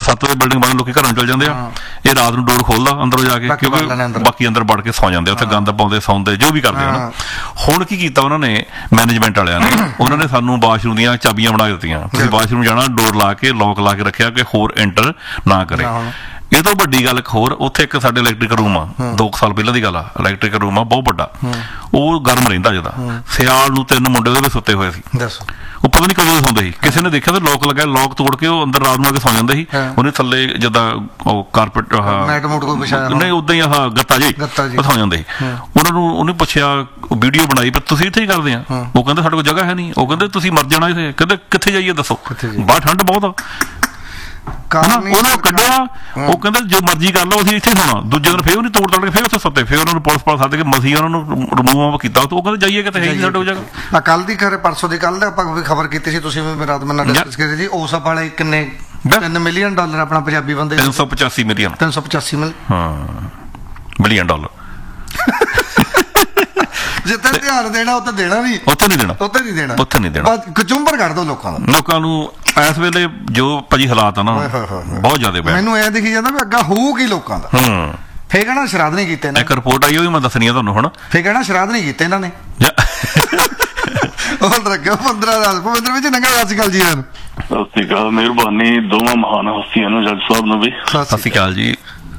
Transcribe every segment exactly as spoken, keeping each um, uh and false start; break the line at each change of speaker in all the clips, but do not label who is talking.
ਸੱਤ ਵਜੇ ਬਿਲਡਿੰਗ ਬੰਦ, ਲੋਕੀ ਘਰਾਂ ਚਲ ਜਾਂਦੇ ਆ, ਇਹ ਰਾਤ ਨੂੰ ਡੋਰ ਖੋਲਦਾ ਅੰਦਰੋਂ ਜਾ ਕੇ, ਕਿਉਂਕਿ ਬਾਕੀ ਅੰਦਰ ਵੜ ਕੇ ਸੌ ਜਾਂਦੇ, ਉੱਥੇ ਗੰਦ ਪਾਉਂਦੇ, ਸੌਂਦੇ, ਜੋ ਵੀ ਕਰਦੇ ਹਨ। ਹੁਣ ਕੀ ਕੀਤਾ ਉਹਨਾਂ ਨੇ, ਮੈਨੇਜਮੈਂਟ ਵਾਲਿਆਂ ਨੇ, ਉਹਨਾਂ ਨੇ ਸਾਨੂੰ ਵਾਸ਼ਰੂਮ ਦੀਆਂ ਚਾਬੀਆਂ ਬਣਾ ਦਿੱਤੀਆਂ। ਤੁਸੀਂ ਵਾਸ਼ਰੂਮ ਜਾਣਾ, ਡੋਰ ਲਾ ਕੇ ਲੌਕ ਲਾ ਕੇ ਰੱਖਿਆ ਕਿ ਹੋਰ ਐਂਟਰ ਨਾ ਕਰੇ। ਇਹ ਤੋਂ ਵੱਡੀ ਗੱਲ ਇੱਕ ਹੋਰ, ਉੱਥੇ ਇੱਕ ਸਾਡੇ ਇਲੈਕਟ੍ਰਿਕ ਰੂਮ ਆ, ਦੋ ਕੁ ਸਾਲ ਪਹਿਲਾਂ ਦੀ ਗੱਲ ਆ, ਇਲੈਕਟ੍ਰਿਕ ਰੂਮ ਆ ਬਹੁਤ ਵੱਡਾ, ਉਹ ਗਰਮ ਰਹਿੰਦਾ ਜਿੱਦਾਂ। ਸਿਆਲ ਨੂੰ ਤਿੰਨ ਮੁੰਡੇ ਉਹਦੇ ਵਿੱਚ ਸੁੱਤੇ ਹੋਏ ਸੀ, ਉਹ ਪਤਾ ਨਹੀਂ ਕਦੋਂ ਦੇ ਸੌਂਦੇ ਸੀ। ਕਿਸੇ ਨੇ ਦੇਖਿਆ ਤਾਂ ਲੋਕ ਲੱਗਾ, ਲੋਕ ਤੋੜ ਕੇ ਉਹ ਅੰਦਰ ਰਾਤ ਨੂੰ ਆ ਕੇ ਸੌਂ ਜਾਂਦੇ ਸੀ। ਉਹਨੇ ਥੱਲੇ ਜਿੱਦਾਂ ਉਹ ਕਾਰਪੇਟ ਨਹੀਂ ਉਦਾਂ ਹੀ ਆਹ ਗੱਤਾ ਜੀ ਸੌਂ ਜਾਂਦੇ ਸੀ। ਉਹਨਾਂ ਨੂੰ ਉਹਨੇ ਪੁੱਛਿਆ, ਵੀਡੀਓ ਬਣਾਈ, ਪਰ ਤੁਸੀਂ ਇੱਥੇ ਹੀ ਕਰਦੇ ਆ? ਉਹ ਕਹਿੰਦੇ ਸਾਡੇ ਕੋਲ ਜਗ੍ਹਾ ਹੈ ਨਹੀਂ। ਉਹ ਕਹਿੰਦੇ ਤੁਸੀਂ ਮਰ ਜਾਣਾ ਇੱਥੇ। ਕਹਿੰਦੇ ਕਿੱਥੇ ਜਾਈਏ ਦੱਸੋ, ਬਾਹਰ ਠੰਡ ਬਹੁਤ ਆ। ਉਹਨੂੰ ਕੱਢਿਆ, ਉਹ ਕਹਿੰਦੇ ਜੋ ਮਰਜ਼ੀ ਕਰ ਲਓ, ਅਸੀਂ ਇੱਥੇ ਸੌਣਾ। ਦੂਜੇ ਦਿਨ ਫੇਰ ਉਹਨੇ ਤੋੜ ਤੋੜ ਕੇ ਫੇਰ ਉੱਥੇ ਸੁੱਤੇ। ਫੇਰ ਉਹਨਾਂ ਨੂੰ ਪੁਲਿਸ ਪਾਲ ਸੱਦ ਕੇ ਮਸੀਂ ਉਹਨਾਂ ਨੂੰ ਰਿਮੂਵ ਕੀਤਾ। ਉਹ ਕਹਿੰਦੇ ਜਾਈਏ ਕਿਤੇ, ਹੈ ਸਾਡੇ ਜਗ੍ਹਾ।
ਕੱਲ ਦੀ ਖਰੇ ਪਰਸੋਂ ਦੀ ਗੱਲ ਆਪਾਂ ਵੀ ਖਬਰ ਕੀਤੀ ਸੀ, ਤੁਸੀਂ ਵੀ ਰਾਤ ਮੇਰੇ ਨਾਲ ਡਿਸਕਸ ਕੀਤੀ ਸੀ। ਉਸ ਵਾਲੇ ਕਿੰਨੇ ਤਿੰਨ ਮਿਲੀਅਨ ਡਾਲਰ ਆਪਣਾ ਪੰਜਾਬੀ ਬੰਦੇ,
ਤਿੰਨ ਸੌ ਪਚਾਸੀ ਮਿਲੀਅਨ
ਤਿੰਨ ਸੌ ਪਚਾਸੀ ਮਿਲ
ਹਾਂ ਮਿਲੀਅਨ ਡਾਲਰ।
ਜਿੱਥੇ ਧਿਆਨ ਦੇਣਾ ਉੱਥੇ ਦੇਣਾ ਨਹੀਂ,
ਉੱਥੇ ਨਹੀਂ ਦੇਣਾ,
ਉੱਥੇ ਨਹੀਂ ਦੇਣਾ,
ਉੱਥੇ ਨਹੀਂ ਦੇਣਾ।
ਕਚੁੰਬਰ ਕਰ ਦੋ ਲੋਕਾਂ ਦਾ।
ਲੋਕਾਂ ਨੂੰ ਇਸ ਵੇਲੇ ਜੋ ਭਾਜੀ ਹਾਲਾਤ ਆ ਨਾ, ਬਹੁਤ ਜ਼ਿਆਦਾ।
ਮੈਨੂੰ ਇਹ ਦਿਖੀ ਜਾਂਦਾ ਵੀ ਅੱਗਾ ਹੋਊ ਕੀ ਲੋਕਾਂ ਦਾ।
ਹੂੰ
ਫੇਰ ਕਹਿਣਾ ਸ਼ਰਾਧ ਨਹੀਂ ਕੀਤੇ।
ਇੱਕ ਰਿਪੋਰਟ ਆਈ, ਉਹ ਵੀ ਮੈਂ ਦੱਸਣੀ ਆ ਤੁਹਾਨੂੰ ਹੁਣ।
ਫੇਰ ਕਹਿਣਾ ਸ਼ਰਾਧ ਨਹੀਂ ਕੀਤੇ ਇਹਨਾਂ ਨੇ। ਉਹ ਰੱਖਿਓ ਪੰਦਰਾਂ ਰਾਤ ਭਵਿੰਦਰ ਵਿੱਚ ਨੰਗਾ। ਸਤਿ ਸ਼੍ਰੀ ਅਕਾਲ ਜੀ।
ਸਤਿ ਸ਼੍ਰੀ ਅਕਾਲ, ਮਿਹਰਬਾਨੀ ਦੋਵਾਂ ਮਹਾਨ ਹਸਤੀਆਂ ਨੂੰ, ਜੱਜ ਸਾਹਿਬ ਨੂੰ ਵੀ
ਸਤਿ ਸ਼੍ਰੀ ਅਕਾਲ ਜੀ।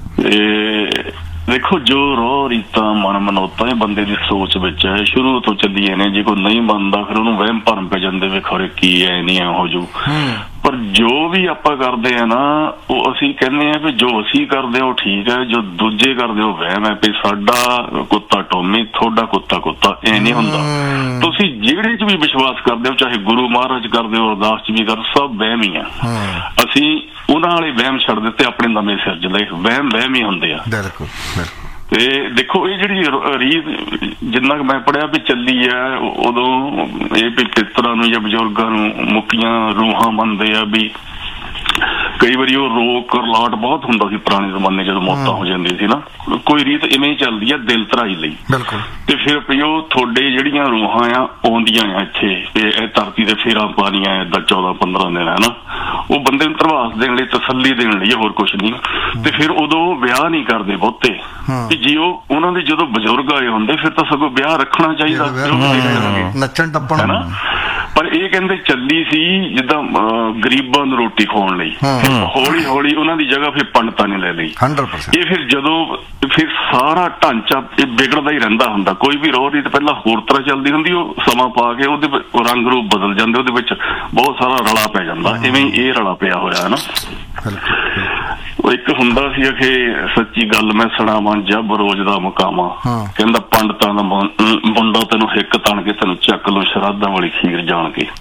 ਦੇਖੋ, ਜੋ ਰੋਹ ਰੀਤਾਂ ਮਨ ਮਨੋਤਾਂ ਇਹ ਬੰਦੇ ਦੀ ਸੋਚ ਵਿੱਚ ਹੈ, ਸ਼ੁਰੂ ਤੋਂ ਚੱਲੀਏ ਨੇ। ਜੇ ਕੋਈ ਨਹੀਂ ਮੰਨਦਾ ਫਿਰ ਉਹਨੂੰ ਵਹਿਮ ਭਰਮ ਪੈ ਜਾਂਦੇ ਵੀ ਖਰੇ ਕੀ ਐ ਨਹੀਂ ਐ ਹੋ ਜੂ। ਪਰ ਜੋ ਵੀ ਆਪਾਂ ਕਰਦੇ ਆ ਨਾ, ਉਹ ਅਸੀਂ ਕਹਿੰਦੇ ਆ ਵੀ ਜੋ ਅਸੀਂ ਕਰਦੇ ਉਹ ਠੀਕ ਹੈ, ਜੋ ਦੂਜੇ ਕਰਦੇ ਉਹ ਵਹਿਮ ਹੈ ਵੀ ਸਾਡਾ ਕੁੱਤਾ ਟੋਮੀ, ਤੁਹਾਡਾ ਕੁੱਤਾ ਕੁੱਤਾ। ਇਹ ਨਹੀਂ ਹੁੰਦਾ। ਤੁਸੀਂ ਜਿਹੜੇ ਚ ਵੀ ਵਿਸ਼ਵਾਸ ਕਰਦੇ ਹੋ, ਚਾਹੇ ਗੁਰੂ ਮਹਾਰਾਜ ਕਰਦੇ ਹੋ, ਅਰਦਾਸ ਚ ਵੀ ਕਰ, ਸਭ ਵਹਿਮ ਹੀ ਆ। ਅਸੀਂ ਉਹਨਾਂ ਵਾਲੇ ਵਹਿਮ ਛੱਡ ਦਿੱਤੇ, ਆਪਣੇ ਨਵੇਂ ਸਿਰਜ ਲਏ। ਵਹਿਮ ਵਹਿਮ ਹੀ ਹੁੰਦੇ ਆ।
ਬਿਲਕੁਲ।
ਤੇ ਦੇਖੋ, ਇਹ ਜਿਹੜੀ ਰੀਤ ਜਿੰਨਾ ਕੁ ਮੈਂ ਪੜ੍ਹਿਆ ਵੀ ਚੱਲੀ ਆ, ਉਦੋਂ ਇਹ ਵੀ ਪਿੱਤਰਾਂ ਨੂੰ ਜਾਂ ਬਜ਼ੁਰਗਾਂ ਨੂੰ ਮੁੱਕੀਆਂ ਰੂਹਾਂ ਮੰਨਦੇ ਆ ਵੀ ਕਈ ਵਾਰੀ ਉਹ ਰੋਕ ਰਲਾਟ ਬਹੁਤ ਹੁੰਦਾ ਸੀ ਪੁਰਾਣੇ ਜ਼ਮਾਨੇ, ਜਦੋਂ ਮੌਤਾਂ ਹੋ ਜਾਂਦੀਆਂ ਸੀ ਨਾ। ਕੋਈ ਰੀਤ ਇਵੇਂ ਹੀ ਚੱਲਦੀ ਆ ਦਿਲ ਧਰਾਈ ਲਈ।
ਬਿਲਕੁਲ। ਤੇ
ਫਿਰ ਵੀ ਉਹ ਤੁਹਾਡੇ ਜਿਹੜੀਆਂ ਰੂਹਾਂ ਆ ਆਉਂਦੀਆਂ ਆ ਇੱਥੇ, ਇਹ ਧਰਤੀ ਤੇ ਫੇਰਾਂ ਪਾਣੀਆਂ ਏਦਾਂ ਚੌਦਾਂ ਪੰਦਰਾਂ ਦਿਨ ਹੈ ਨਾ, ਉਹ ਬੰਦੇ ਨੂੰ ਧਰਵਾਸ ਦੇਣ ਲਈ, ਤਸੱਲੀ ਦੇਣ ਲਈ, ਹੋਰ ਕੁਛ ਨਹੀਂ। ਤੇ ਫਿਰ ਉਦੋਂ ਵਿਆਹ ਨਹੀਂ ਕਰਦੇ ਬਹੁਤੇ, ਕਿ ਜੇ ਉਹ ਉਹਨਾਂ ਦੇ ਜਦੋਂ ਬਜ਼ੁਰਗ ਆਏ ਹੁੰਦੇ ਫਿਰ ਤਾਂ ਸਗੋਂ ਵਿਆਹ ਰੱਖਣਾ ਚਾਹੀਦਾ,
ਨੱਚਣ ਟੱਪਣ ਨਾ।
ਪਰ ਇਹ ਕਹਿੰਦੇ ਚੱਲੀ ਸੀ ਜਿੱਦਾਂ ਗਰੀਬਾਂ ਨੂੰ ਰੋਟੀ ਖਵਾਉਣ ਲਈ। ਹੌਲੀ ਹੌਲੀ ਉਹਨਾਂ ਦੀ ਜਗ੍ਹਾ ਫਿਰ ਪੰਡਤਾਂ ਨੇ ਲੈ ਲਈ। ਇਹ ਫਿਰ ਜਦੋਂ ਫਿਰ ਸਾਰਾ ਢਾਂਚਾ ਇਹ ਵਿਗੜਦਾ ਹੀ ਰਹਿੰਦਾ ਹੁੰਦਾ। ਕੋਈ ਵੀ ਰੋਹ ਰੀਤ ਪਹਿਲਾਂ ਹੋਰ ਤਰ੍ਹਾਂ ਚੱਲਦੀ ਹੁੰਦੀ, ਉਹ ਸਮਾਂ ਪਾ ਕੇ ਉਹਦੇ ਰੰਗ ਰੂਪ ਬਦਲ ਜਾਂਦੇ, ਉਹਦੇ ਵਿੱਚ ਬਹੁਤ ਸਾਰਾ ਰਲਾ ਪੈ ਜਾਂਦਾ। ਇਵੇਂ ਇਹ ਰਲਾ ਪਿਆ ਹੋਇਆ ਹੈ ਨਾ। ਉਹ ਇੱਕ ਹੁੰਦਾ ਸੀ ਕਿ ਸੱਚੀ ਗੱਲ ਮੈਂ ਸੁਣਾਵਾਂ, ਜਬ ਰੋਜ਼ ਦਾ ਮੁਕਾਮਾ, ਕਹਿੰਦਾ ਪੰਡਤਾਂ ਦਾ ਮੁੰਡਾ ਤੈਨੂੰ ਹਿੱਕ ਤਣ ਕੇ ਤੈਨੂੰ ਚੱਕ ਲੋ ਸ਼ਰਾਧਾਂ ਵਾਲੀ ਖੀਰ ਜਾਣ ਕੇ।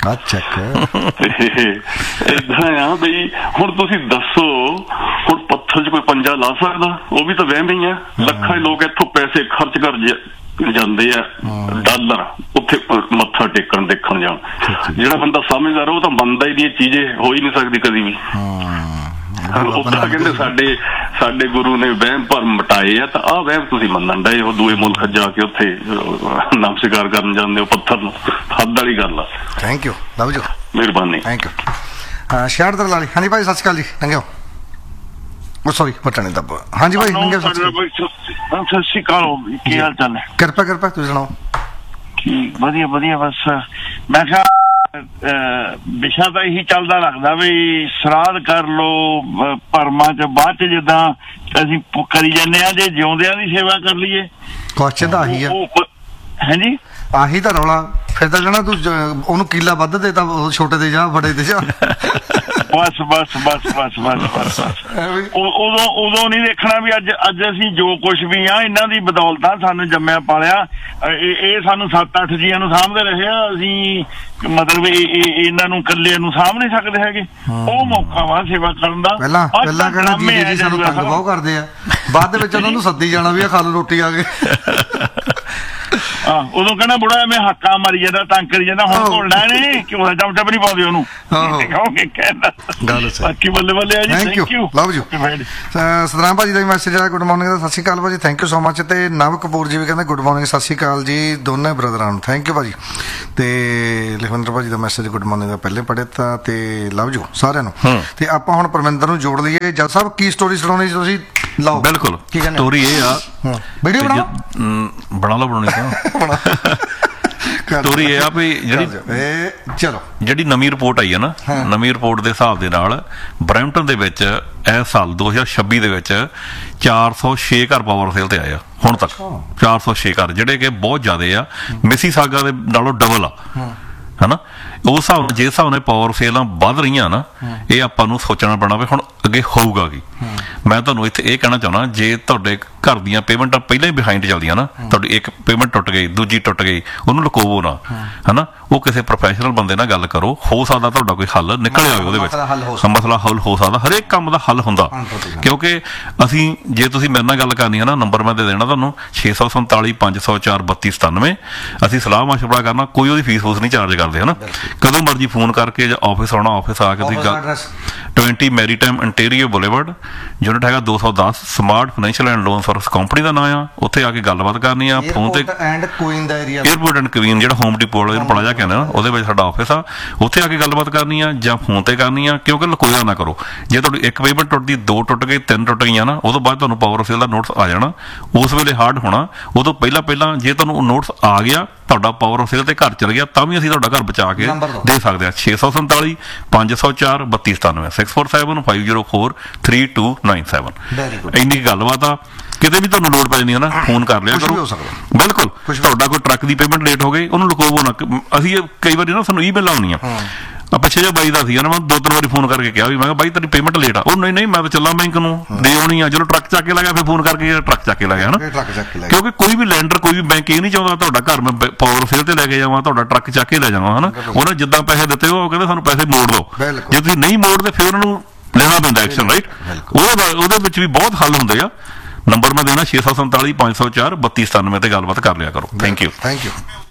ਏਦਾਂ ਆ ਬਈ, ਹੁਣ ਤੁਸੀਂ ਦੱਸੋ, ਹੁਣ ਪੱਥਰ 'ਚ ਕੋਈ ਪੰਜਾ ਲਾ ਸਕਦਾ? ਉਹ ਵੀ ਤਾਂ ਵਹਿਮ ਹੀ ਆ। ਲੱਖਾਂ ਲੋਕ ਇੱਥੋਂ ਪੈਸੇ ਖਰਚ ਕਰ ਜਾਂਦੇ ਆ, ਡਾਲਰ, ਉੱਥੇ ਮੱਥਾ ਟੇਕਣ ਦੇਖਣ ਜਾਣ। ਜਿਹੜਾ ਬੰਦਾ ਸਮਝਦਾਰ ਉਹ ਤਾਂ ਮੰਨਦਾ ਹੀ ਨਹੀਂ, ਇਹ ਚੀਜ਼ ਹੋ ਹੀ ਨਹੀਂ ਸਕਦੀ ਕਦੀ ਵੀ। ਉਹ ਤਾਂ ਕਹਿੰਦੇ ਸਾਡੇ ਸਾਡੇ ਗੁਰੂ ਨੇ ਵਹਿਮ ਭਰਮ ਮਿਟਾਏ ਆ, ਤਾਂ ਆਹ ਵਹਿਮ ਤੁਸੀਂ ਮੰਨਣ ਡਏ ਹੋ। ਦੂਏ ਮੁਲਕ ਜਾ ਕੇ ਉੱਥੇ ਨਮਸਕਾਰ ਕਰਨ ਜਾਂਦੇ ਹੋ ਪੱਥਰ ਨੂੰ, ਹੱਦ ਵਾਲੀ ਗੱਲ ਆ।
ਥੈਂਕ ਯੂ, ਲਵ ਯੂ,
ਮਿਹਰਬਾਨੀ,
ਥੈਂਕ ਯੂ। ਸ਼ਹਿਰ ਦਰਲਾਲੀ। ਹਾਂਜੀ ਭਾਈ, ਸਤਿ ਸ਼੍ਰੀ ਅਕਾਲ ਜੀ। ਲੰਘਿਓ। ਉਹ ਸੌਰੀ ਬਟਨ ਦੱਬ। ਹਾਂਜੀ ਭਾਈ, ਲੰਘਿਓ। ਸਤਿ
ਸ਼੍ਰੀ ਅਕਾਲ, ਕੀ ਹਾਲ ਚਾਲ ਹੈ?
ਕਿਰਪਾ ਕਿਰਪਾ, ਤੁਸੀਂ ਸੁਣਾਓ।
ਵਧੀਆ ਵਧੀਆ। ਬਸ ਮੈਂ ਕਿਹਾ ਵਿਸ਼ਾ ਤਾਂ ਇਹੀ ਚੱਲਦਾ ਲੱਗਦਾ ਵੀ ਸ਼ਰਾਧ ਕਰ ਲੋ ਭਰਮਾਂ ਚ, ਬਾਅਦ ਚ ਜਿੱਦਾਂ ਅਸੀਂ ਕਰੀ ਜਾਂਦੇ ਆ, ਜੇ ਜਿਉਂਦਿਆਂ ਦੀ ਸੇਵਾ ਕਰ ਲਈਏ।
ਕੁਐਸਚਨ ਤਾਂ ਆਹੀ ਆ।
ਹਾਂਜੀ,
ਆਹੀ ਤਾਂ ਰੌਲਾ। ਫਿਰ ਤਾਂ ਕਹਿਣਾ ਤੂੰ ਉਹਨੂੰ ਕੀਲਾ ਵੱਧ ਦੇ ਤਾਂ ਛੋਟੇ ਦੇ ਜਾ, ਬੜੇ ਦੇ ਜਾ।
ਬਸ ਬਸ ਬਸ ਬਸ ਬਸ ਬਸ ਉਦੋਂ ਉਦੋਂ ਨਹੀਂ ਦੇਖਣਾ ਵੀ ਅੱਜ ਅੱਜ ਅਸੀਂ ਜੋ ਕੁਛ ਵੀ ਆ ਇਹਨਾਂ ਦੀ ਬਦੌਲਤਾਂ ਸਾਨੂੰ ਜੰਮਿਆ ਪਾਲਿਆ। ਇਹ ਸਾਨੂੰ ਸੱਤ ਅੱਠ ਜੀਆਂ ਨੂੰ ਸਾਂਭਦੇ ਰਹੇ ਆ, ਅਸੀਂ ਮਤਲਬ ਇਹਨਾਂ ਨੂੰ ਇਕੱਲੇ ਨੂੰ ਸਾਂਭ ਨਹੀਂ ਸਕਦੇ ਹੈਗੇ। ਉਹ ਮੌਕਾ ਵਾ ਸੇਵਾ ਕਰਨ ਦਾ।
ਪਹਿਲਾਂ ਪਹਿਲਾਂ ਕਹਿਣਾ ਜੀ ਜੀ ਸਾਨੂੰ ਤੰਗ ਬਹੁਤ ਕਰਦੇ ਆ, ਬਾਅਦ ਦੇ ਵਿੱਚ ਉਹਨਾਂ ਨੂੰ ਸੱਦੀ ਜਾਣਾ ਵੀ ਆ, ਖਾ ਲਓ ਰੋਟੀ ਆ ਕੇ।
ਹਾਂ ਉਦੋਂ ਕਹਿੰਦਾ ਬੁੜਾ ਐਵੇਂ ਹੱਕਾ ਮਾਰੀ ਜਾਂਦਾ ਤੰਗ ਕਰੀ ਜਾਂਦਾ ਹੁਣ ਘੋਲਣਾ ਨਹੀਂ ਕਿਉਂ ਚਮਚਾ ਵੀ ਨਹੀਂ ਪਾਉਂਦੇ ਉਹਨੂੰ ਕਹੋਗੇ ਕਹਿੰਦਾ
ਗੱਲ ਸਹੀ
ਬਾਕੀ ਬੱਲੇ ਬੱਲੇ ਆ ਜੀ thank you
love you Satnam ਭਾਜੀ ਦਾ ਮੈਸੇਜ ਆਇਆ ਗੁੱਡ ਮਾਰਨਿੰਗ ਦਾ ਸਤਿ ਸ਼੍ਰੀ ਅਕਾਲ ਭਾਜੀ ਥੈਂਕ ਯੂ ਸੋ ਮਚ ਤੇ ਨਵ ਕਪੂਰ ਜੀ ਵੀ ਕਹਿੰਦੇ ਗੁੱਡ ਮਾਰਨਿੰਗ ਸਤਿ ਸ਼੍ਰੀ ਅਕਾਲ ਜੀ ਦੋਨੇ ਬ੍ਰਦਰਾਂ ਨੂੰ ਥੈਂਕ ਯੂ ਭਾਜੀ ਤੇ ਲਖਵਿੰਦਰ ਭਾਜੀ ਦਾ ਮੈਸੇਜ ਗੁੱਡ ਮਾਰਨਿੰਗ ਦਾ ਪਹਿਲੇ ਪੜ੍ਹੇ ਤਾਂ ਤੇ ਲਵ ਯੂ ਸਾਰਿਆਂ ਨੂੰ ਤੇ ਆਪਾਂ ਹੁਣ ਪਰਮਿੰਦਰ ਨੂੰ ਜੋੜ ਲਈਏ ਜੱਜ ਸਾਹਿਬ ਕੀ ਸਟੋਰੀ ਸੁਣਾਉਣੀ ਸੀ ਤੁਸੀਂ ਲਓ
ਬਿਲਕੁਲ ਸਟੋਰੀ ਇਹ ਆ
ਵੀਡੀਓ ਬਣਾ
ਬਣਾ ਲਓ ਬਣਾਉਣੀ ਤਾਂ ਸਟੋਰੀ ਇਹ ਆ ਵੀ ਜਿਹੜੀ
ਚਲੋ ਜਿਹੜੀ
ਨਵੀਂ ਰਿਪੋਰਟ ਆਈ ਹੈ ਨਾ ਨਵੀਂ ਰਿਪੋਰਟ ਦੇ ਹਿਸਾਬ ਦੇ ਨਾਲ ਬਰੈਂਪਟਨ ਦੇ ਵਿੱਚ ਇਸ ਸਾਲ ਦੋ ਹਜ਼ਾਰ ਛੱਬੀ ਦੇ ਵਿੱਚ ਚਾਰ ਸੌ ਛੇ ਘਰ ਪਾਵਰ ਸੇਲ ਤੇ ਆਏ ਆ ਹੁਣ ਤੱਕ ਚਾਰ ਸੌ ਛੇ ਘਰ ਜਿਹੜੇ ਕਿ ਬਹੁਤ ਜ਼ਿਆਦੇ ਆ ਮਿਸੀਸਾਗਾ ਦੇ ਨਾਲੋਂ ਡਬਲ ਆ ਹਨਾ ਉਸ ਹਿਸਾਬ ਨਾਲ ਜੇ ਹਿਸਾਬ ਨਾਲ ਪਾਵਰ ਸੇਲਾਂ ਵੱਧ ਰਹੀਆਂ ਨਾ ਇਹ ਆਪਾਂ ਨੂੰ ਸੋਚਣਾ ਪੈਣਾ ਵੀ ਹੁਣ ਅੱਗੇ ਹੋਊਗਾ ਕੀ ਮੈਂ ਤੁਹਾਨੂੰ ਇੱਥੇ ਇਹ ਕਹਿਣਾ ਚਾਹੁੰਦਾ ਜੇ ਤੁਹਾਡੇ ਘਰ ਦੀਆਂ ਪੇਮੈਂਟਾਂ ਪਹਿਲਾਂ ਹੀ ਬਿਹਾਈਂਡ ਚੱਲਦੀਆਂ ਨਾ ਤੁਹਾਡੀ ਇੱਕ ਪੇਮੈਂਟ ਟੁੱਟ ਗਈ ਦੂਜੀ ਟੁੱਟ ਗਈ ਉਹਨੂੰ ਲੁਕਾਵੋ ਨਾ ਹਨਾ ਉਹ ਕਿਸੇ ਪ੍ਰੋਫੈਸ਼ਨਲ ਬੰਦੇ ਨਾਲ ਗੱਲ ਕਰੋ ਹੋ ਸਕਦਾ ਤੁਹਾਡਾ ਕੋਈ ਹੱਲ ਨਿਕਲਿਆ ਹੋਵੇ ਉਹਦੇ ਵਿੱਚ ਮਸਲਾ ਹੱਲ ਹੋ ਸਕਦਾ ਹਰੇਕ ਕੰਮ ਦਾ ਹੱਲ ਹੁੰਦਾ ਕਿਉਂਕਿ ਅਸੀਂ ਜੇ ਤੁਸੀਂ ਮੇਰੇ ਨਾਲ ਗੱਲ ਕਰਨੀ ਹੈ ਨਾ ਨੰਬਰ ਮੈਂ ਦੇ ਦੇਣਾ ਤੁਹਾਨੂੰ ਛੇ ਸੌ ਸੰਤਾਲੀ ਪੰਜ ਸੌ ਚਾਰ ਬੱਤੀ ਸਤਾਨਵੇਂ ਅਸੀਂ ਸਲਾਹ ਮਸ਼ਵਰਾ ਕਰਨਾ ਕੋਈ ਉਹਦੀ ਫੀਸ ਫੂਸ ਨਹੀਂ ਚਾਰਜ ਕਰਦੇ ਹਨਾ ਕਦੋਂ ਮਰਜੀ ਫੋਨ ਕਰਕੇ ਜਾਂ ਆਫਿਸ ਆਉਣਾ ਆਫਿਸ ਆ ਕੇ ਤੁਸੀਂ ਗੱਲ twenty maritime interior boulevard unit ਹੈਗਾ ਦੋ ਸੌ ਦਸ smart financial and loan service company ਦਾ ਨਾਂ ਆ ਉੱਥੇ ਆ ਕੇ ਗੱਲਬਾਤ ਕਰਨੀ ਆ ਫੋਨ ਤੇ ਏਅਰਪੋਰਟ ਐਂਡ ਕੁਈਨ ਜਿਹੜਾ ਹੋਮ ਡਿਪੋ ਵਾਲਾ ਪਲਾਜ਼ਾ ਕਹਿੰਦੇ ਨਾ ਉਹਦੇ ਵਿੱਚ ਸਾਡਾ ਆਫਿਸ ਆ ਉੱਥੇ ਆ ਕੇ ਗੱਲਬਾਤ ਕਰਨੀ ਆ ਜਾਂ ਫੋਨ ਤੇ ਕਰਨੀ ਆ ਕਿਉਂਕਿ ਲਕੋਇਆ ਨਾ ਕਰੋ ਜੇ ਤੁਹਾਡੀ ਇੱਕ ਪੇਮੈਂਟ ਟੁੱਟਦੀ ਦੋ ਟੁੱਟ ਗਈ ਤਿੰਨ ਟੁੱਟ ਗਈਆਂ ਨਾ ਉਦੋਂ ਬਾਅਦ ਤੁਹਾਨੂੰ ਪਾਵਰ ਸੇਲ ਦਾ ਨੋਟਿਸ ਆ ਜਾਣਾ ਉਸ ਵੇਲੇ ਹਾਰਡ ਹੋਣਾ ਉਦੋਂ ਪਹਿਲਾਂ ਪਹਿਲਾਂ ਜੇ ਤੁਹਾਨੂੰ ਨੋਟਿਸ ਆ ਗਿਆ ਤੁਹਾਡਾ ਪਾਵਰ ਸੇਲ ਤੇ ਘਰ ਚਲ ਗਿਆ ਤਾਂ ਵੀ ਅਸੀਂ ਤੁਹਾਡਾ ਘਰ ਬਚਾ ਕੇ ਦੇ ਸਕਦੇ ਹਾਂ ਛੇ ਸੌ ਸੰਤਾਲੀ ਪੰਜ ਸੌ ਚਾਰ ਬੱਤੀ ਸਤਾਨਵੇਂ six four seven five zero four three two nine seven ਇੰਨੀ ਗੱਲਬਾਤ ਆ ਕਿਤੇ ਵੀ ਤੁਹਾਨੂੰ ਲੋੜ ਪੈ ਜਾਂਦੀ ਹੈ ਨਾ ਫੋਨ ਕਰ ਲਿਆ ਕਰੋ ਬਿਲਕੁਲ ਤੁਹਾਡਾ ਕੋਈ ਟਰੱਕ ਦੀ ਪੇਮੈਂਟ ਲੇਟ ਹੋ ਗਈ ਉਹਨੂੰ ਲੁਕਾਵੋ ਨਾ ਅਸੀਂ ਕਈ ਵਾਰੀ ਨਾ ਸਾਨੂੰ ਈਮੇਲ ਆਉਣੀਆਂ ਆ ਪਿੱਛੇ ਜਿਹਾ ਬਾਈ ਦਾ ਸੀਗਾ ਨਾ ਮੈਂ ਦੋ ਤਿੰਨ ਵਾਰੀ ਫੋਨ ਕਰਕੇ ਕਿਹਾ ਵੀ ਮੈਂ ਕਿਹਾ ਬਾਈ ਤੇਰੀ ਪੇਮੈਂਟ ਲੇਟ ਆ ਉਹ ਨਹੀਂ ਨਹੀਂ ਮੈਂ ਤਾਂ ਚੱਲਾਂ ਬੈਂਕ ਨੂੰ ਦੇ ਆਉਣੀ ਆ ਜਦੋਂ ਟਰੱਕ ਚੱਕ ਕੇ ਲੱਗਿਆ ਫਿਰ ਫੋਨ ਕਰਕੇ ਟਰੱਕ ਚੱਕ ਕੇ ਲੱਗਿਆ ਨਾ ਕਿਉਂਕਿ ਕੋਈ ਵੀ ਲੈਂਡਰ ਕੋਈ ਵੀ ਬੈਂਕ ਇਹ ਨਹੀਂ ਚਾਹੁੰਦਾ ਤੁਹਾਡਾ ਘਰ ਮੈਂ ਪਾਵਰ ਸੇਲ ਤੇ ਲੈ ਕੇ ਜਾਵਾਂ ਤੁਹਾਡਾ ਟਰੱਕ ਚੱਕ ਕੇ ਲੈ ਜਾਵਾਂ ਹਨਾ ਉਹਨਾਂ ਜਿੱਦਾਂ ਪੈਸੇ ਦਿੱਤੇ ਉਹ ਕਹਿੰਦੇ ਸਾਨੂੰ ਪੈਸੇ ਮੋੜ ਦਿਓ ਜੇ ਤੁਸੀਂ ਨਹੀਂ ਮੋੜਦੇ ਫਿਰ ਉਹਨਾਂ ਨੂੰ ਲੈਣਾ ਪੈਂਦਾ ਐਕਸ਼ਨ ਰਾਈਟ ਉਹਦੇ ਉਹਦੇ ਵਿੱਚ ਵੀ ਬਹੁਤ ਹੱਲ ਹੁੰਦੇ ਆ ਨੰਬਰ ਮੈਂ ਦੇਣਾ ਛੇ ਸੌ ਸੰਤਾਲੀ ਪੰਜ ਸੌ ਚਾਰ ਬੱਤੀ ਸਤਾਨਵੇਂ ਤੇ ਗੱਲਬਾਤ ਕਰ ਲਿਆ ਕਰੋ ਥੈਂਕ ਯੂ
ਥੈਂਕ ਯੂ